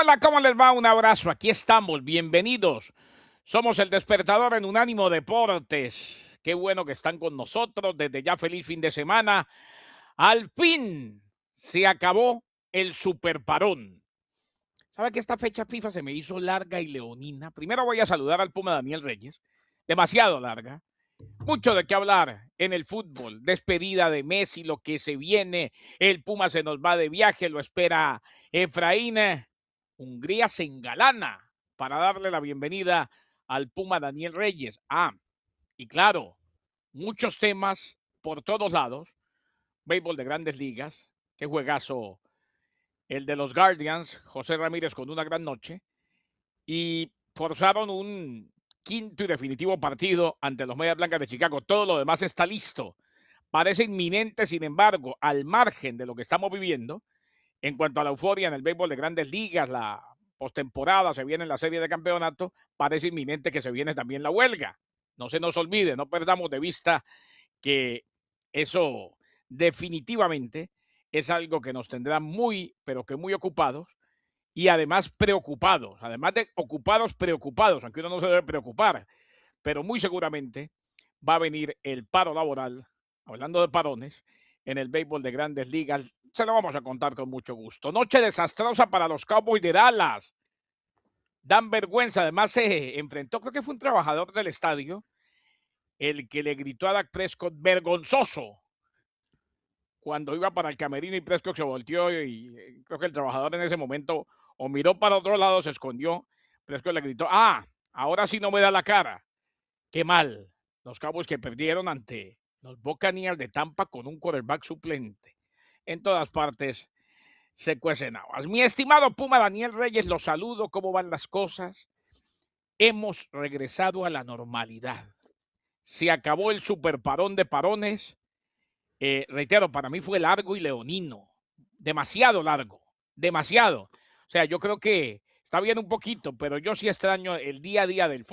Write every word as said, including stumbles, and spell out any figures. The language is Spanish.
hola, ¿cómo les va? Un abrazo, aquí estamos, bienvenidos. Somos el despertador en Unánimo Deportes. Qué bueno que están con nosotros, desde ya feliz fin de semana. Al fin se acabó el superparón. ¿Sabe que esta fecha FIFA se me hizo larga y leonina? Primero voy a saludar al Puma Daniel Reyes, demasiado larga. Mucho de qué hablar en el fútbol, despedida de Messi, lo que se viene, el Puma se nos va de viaje, lo espera Efraín. Hungría se engalana para darle la bienvenida al Puma Daniel Reyes. Ah, y claro, muchos temas por todos lados, béisbol de grandes ligas, qué juegazo el de los Guardians, José Ramírez con una gran noche, y forzaron un quinto y definitivo partido ante los Medias Blancas de Chicago. Todo lo demás está listo. Parece inminente, sin embargo, al margen de lo que estamos viviendo, en cuanto a la euforia en el béisbol de grandes ligas, la postemporada, se viene la serie de campeonato, parece inminente que se viene también la huelga. No se nos olvide, no perdamos de vista que eso definitivamente es algo que nos tendrá muy, pero que muy ocupados y además preocupados, además de ocupados, preocupados, aunque uno no se debe preocupar, pero muy seguramente va a venir el paro laboral, hablando de parones, en el béisbol de grandes ligas. Se lo vamos a contar con mucho gusto. Noche desastrosa para los Cowboys de Dallas. Dan vergüenza, además se enfrentó, creo que fue un trabajador del estadio, el que le gritó a Dak Prescott, vergonzoso, cuando iba para el camerino y Prescott se volteó y, y creo que el trabajador en ese momento o miró para otro lado, se escondió. Prescott le gritó, ah, ahora sí no me da la cara. Qué mal. Los Cowboys que perdieron ante los Buccaneers de Tampa con un quarterback suplente. En todas partes se cuecen aguas. Mi estimado Puma Daniel Reyes, los saludo. ¿Cómo van las cosas? Hemos regresado a la normalidad. Se acabó el superparón de parones. Eh, reitero, para mí fue largo y leonino. Demasiado largo. Demasiado. O sea, yo creo que está bien un poquito, pero yo sí extraño el día a día del fútbol.